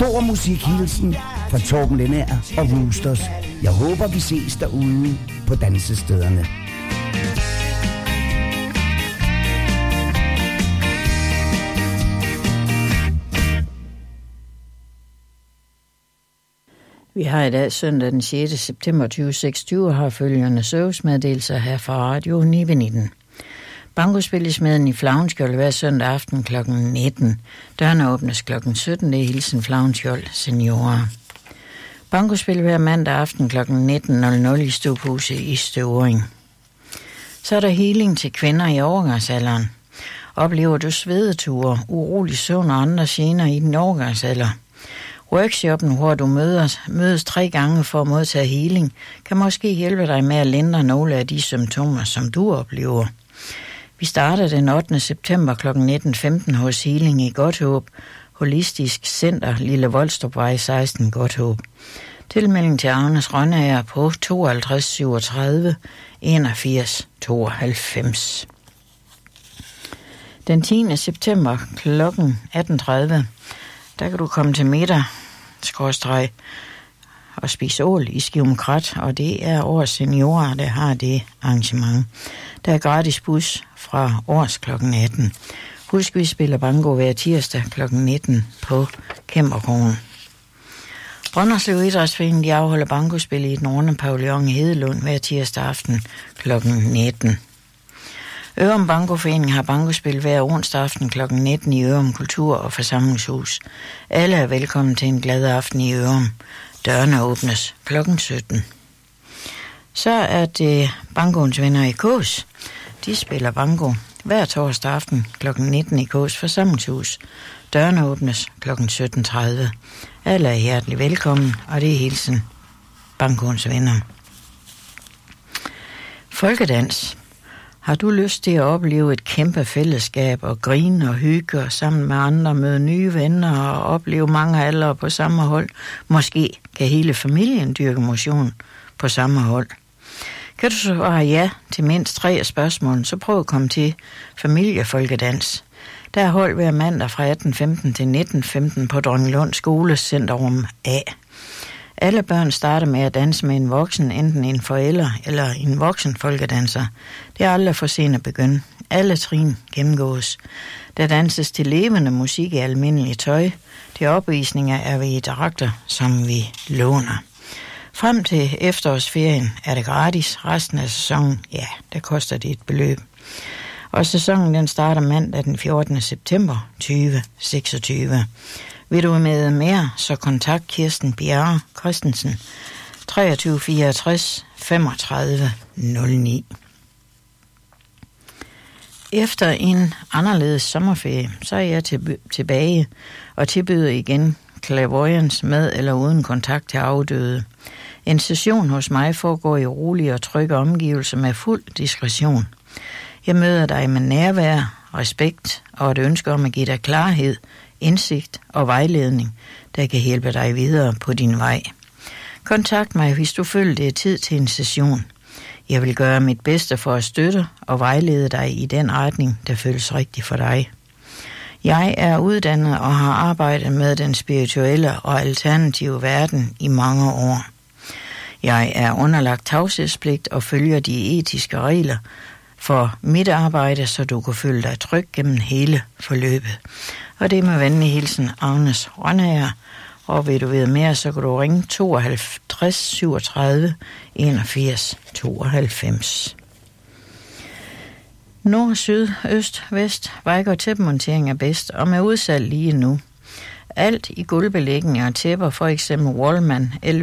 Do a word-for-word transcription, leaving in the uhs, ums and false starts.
stor musikhilsen fra Torben Lenær og Roosters. Jeg håber, vi ses derude på dansestederne. Vi har i dag søndag den sjette september tyve seksogtyve og har følgende servicemeddelelser her fra Radio ni nitten. Bankospil i Smeden i Flavnskjold hver søndag aften klokken nitten. Dørene åbnes klokken sytten. Det er hilsen Flavnskjold seniorer. Bankospil hver mandag aften klokken nitten nul nul i Støvhuset i Støvring. Så er der healing til kvinder i overgangsalderen. Oplever du svedeture, urolig søvn og andre gener i din overgangsalder? Workshoppen, hvor du mødes, mødes tre gange for at modtage healing, kan måske hjælpe dig med at lindre nogle af de symptomer, som du oplever. Vi starter den ottende september klokken nitten femten hos Healing i Godthåb, Holistisk Center, Lille Voldstrupvej seksten, Godthåb. Tilmelding til Agnes Rønnager på tooghalvtreds syvogtredive enogfirs tooghalvfems. Den tiende september klokken atten tredive, der kan du komme til middag, skråstreg, og spise ål i Skium Krat, og det er års seniorer, der har det arrangement. Der er gratis bus fra års klokken atten. Husk, vi spiller banko hver tirsdag klokken nitten på Kæmperkrogen. Brønderslev Idrætsforening, de afholder bankospil i den runde pavillon i Hedelund hver tirsdag aften klokken nitten. Ørum Bankoforening har bankospil hver onsdag aften klokken nitten i Ørum Kultur- og Forsamlingshus. Alle er velkommen til en glad aften i Ørum. Dørene åbnes klokken sytten. Så er det bankoens venner i Kås. De spiller banko hver torsdag aften klokken nitten i Kås Forsamlingshus. Dørene åbnes klokken sytten tredive. Alle er hjertelig velkommen, og det er hilsen bankoens venner. Folkedans. Har du lyst til at opleve et kæmpe fællesskab og grine og hygge og sammen med andre, møde nye venner og opleve mange aldre på samme hold? Måske kan hele familien dyrke motion på samme hold. Kan du så svare ja til mindst tre af spørgsmålene, så prøv at komme til Familiefolkedans. Der er hold hver mandag fra atten femten til nitten femten på Dronninglund Skole Centrum A. Alle børn starter med at danse med en voksen, enten en forælder eller en voksen folkedanser. Det er aldrig for sent at begynde. Alle trin gennemgås. Der danses til levende musik i almindelig tøj. Til opvisninger er vi i dragter, som vi låner. Frem til efterårsferien er det gratis. Resten af sæsonen, ja, der koster det et beløb. Og sæsonen den starter mandag den fjortende september tyve seksogtyve. Vil du med mere, så kontakt Kirsten Bjerre Christensen treogtyve fireogtres femogtredive nul ni. Efter en anderledes sommerferie, så er jeg til, tilbage og tilbyder igen clairvoyance med eller uden kontakt til afdøde. En session hos mig foregår i rolige og trygge omgivelser med fuld diskretion. Jeg møder dig med nærvær, respekt og et ønske om at give dig klarhed, indsigt og vejledning, der kan hjælpe dig videre på din vej. Kontakt mig, hvis du føler det er tid til en session. Jeg vil gøre mit bedste for at støtte og vejlede dig i den retning, der føles rigtig for dig. Jeg er uddannet og har arbejdet med den spirituelle og alternative verden i mange år. Jeg er underlagt tavshedspligt og følger de etiske regler for mit arbejde, så du kan føle dig tryg gennem hele forløbet. Og det er med venlig hilsen Agnes Rønnager. Og vil du vide mere, så kan du ringe tooghalvtreds syvogtredive enogfirs tooghalvfems. Nord, syd, øst, vest, vejg og tæppemontering er bedst, og med udsalg lige nu. Alt i gulvbelægning og tæpper, for eksempel Wallman